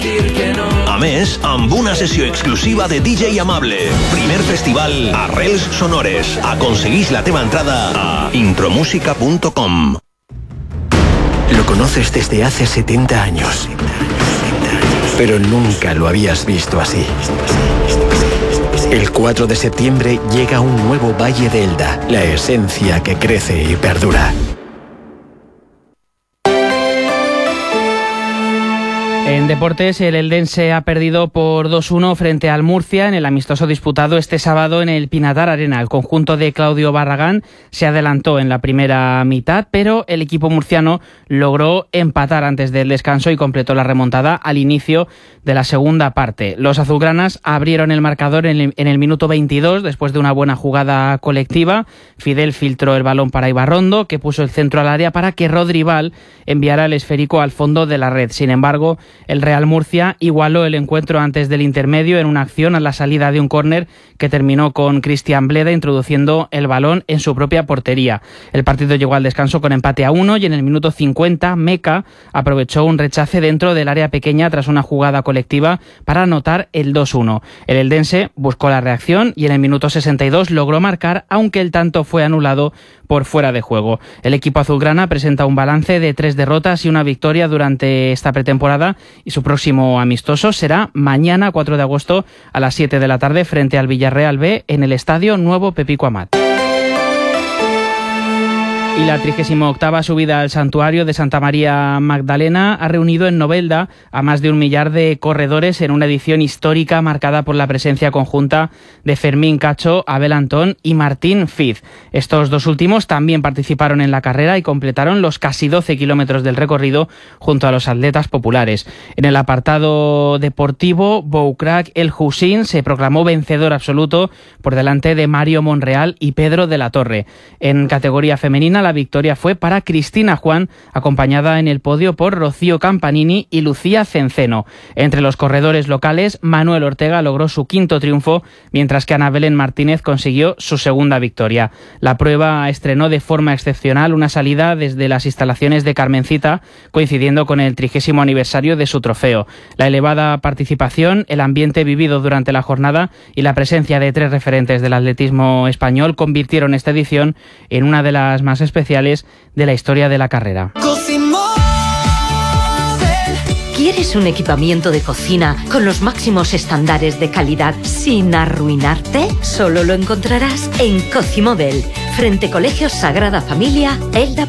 A més, amb una sessió exclusiva de DJ Amable. Primer festival Arrels Sonores. Aconseguís la teva entrada a intromusica.com. Lo conoces desde hace 70 años, pero nunca lo habías visto así. El 4 de septiembre llega un nuevo Valle de Elda, la esencia que crece y perdura. En deportes, el eldense ha perdido por 2-1 frente al Murcia en el amistoso disputado este sábado en el Pinatar Arena. El conjunto de Claudio Barragán se adelantó en la primera mitad, pero el equipo murciano logró empatar antes del descanso y completó la remontada al inicio de la segunda parte. Los azulgranas abrieron el marcador en el minuto 22 después de una buena jugada colectiva. Fidel filtró el balón para Ibarrondo, que puso el centro al área para que Rodri Val enviara el esférico al fondo de la red. Sin embargo, el Real Murcia igualó el encuentro antes del intermedio en una acción a la salida de un córner que terminó con Cristian Bleda introduciendo el balón en su propia portería. El partido llegó al descanso con empate a 1 y en el minuto 50 Meca aprovechó un rechace dentro del área pequeña tras una jugada colectiva para anotar el 2-1. El eldense buscó la reacción y en el minuto 62 logró marcar, aunque el tanto fue anulado por fuera de juego. El equipo azulgrana presenta un balance de 3 derrotas y una victoria durante esta pretemporada y su próximo amistoso será mañana 4 de agosto a las 7 de la tarde frente al Villarreal B en el Estadio Nuevo Pepico Amat. Y la 38ª subida al santuario de Santa María Magdalena ha reunido en Novelda a más de 1 millar de corredores en una edición histórica marcada por la presencia conjunta de Fermín Cacho, Abel Antón y Martín Fiz. Estos dos últimos también participaron en la carrera y completaron los casi 12 kilómetros del recorrido junto a los atletas populares. En el apartado deportivo, Boukrak El Hussein se proclamó vencedor absoluto por delante de Mario Monreal y Pedro de la Torre. En categoría femenina, la victoria fue para Cristina Juan, acompañada en el podio por Rocío Campanini y Lucía Cenceno. Entre los corredores locales, Manuel Ortega logró su 5º triunfo, mientras que Ana Belén Martínez consiguió su 2ª victoria. La prueba estrenó de forma excepcional una salida desde las instalaciones de Carmencita, coincidiendo con el 30º aniversario de su trofeo. La elevada participación, el ambiente vivido durante la jornada y la presencia de 3 referentes del atletismo español convirtieron esta edición en una de las más especiales de la historia de la carrera. ¿Quieres un equipamiento de cocina con los máximos estándares de calidad sin arruinarte? Solo lo encontrarás en Cocimóvel, frente Colegio Sagrada Familia, Elda.